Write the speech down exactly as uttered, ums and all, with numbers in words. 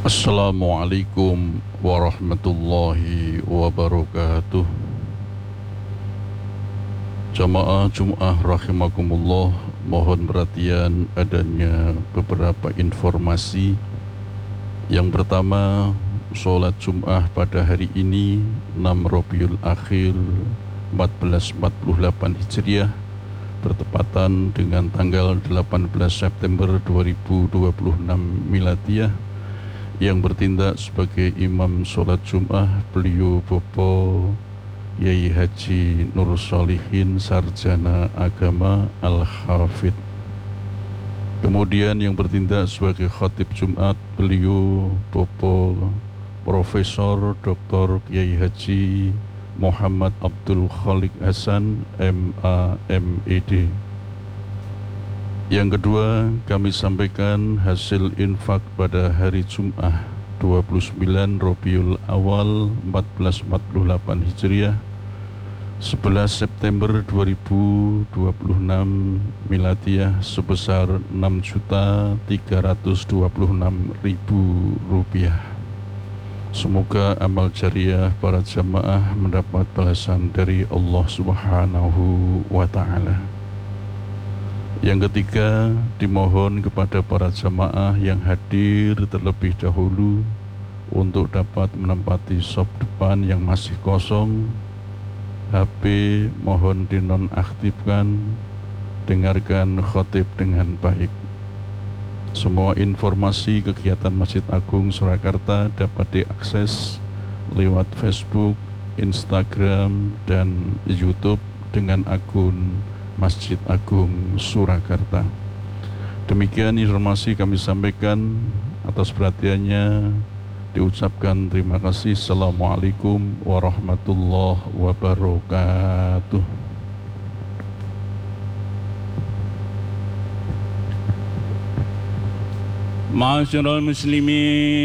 Assalamualaikum warahmatullahi wabarakatuh. Jamaah Jum'ah rahimakumullah, mohon perhatian adanya beberapa informasi. Yang pertama, sholat Jum'ah pada hari ini enam Rabiul Akhir seribu empat ratus empat puluh delapan Hijriah bertepatan dengan tanggal delapan belas September dua ribu dua puluh enam Miladiyah. Yang bertindak sebagai imam sholat Jum'ah beliau Bapak Yai Haji Nur Sholihin, Sarjana Agama Al-Hafidh. Kemudian yang bertindak sebagai khatib Jumat beliau Bapak Profesor Doktor Yai Haji Muhammad Abdul Khalik Hasan M A M E D. Yang kedua, kami sampaikan hasil infak pada hari Jum'ah dua puluh sembilan Rabiul Awal seribu empat ratus empat puluh delapan Hijriah sebelas September dua ribu dua puluh enam Miladiyah sebesar enam juta tiga ratus dua puluh enam ribu rupiah. Semoga amal jariah para jamaah mendapat balasan dari Allah Subhanahu wa Ta'ala. Yang ketiga, dimohon kepada para jamaah yang hadir terlebih dahulu untuk dapat menempati sop depan yang masih kosong. H P mohon dinonaktifkan, dengarkan khotib dengan baik. Semua informasi kegiatan Masjid Agung Surakarta dapat diakses lewat Facebook, Instagram, dan YouTube dengan akun Masjid Agung Surakarta. Demikian informasi kami sampaikan. Atas perhatiannya diucapkan terima kasih. Assalamualaikum warahmatullahi wabarakatuh. Ma'asyiral muslimin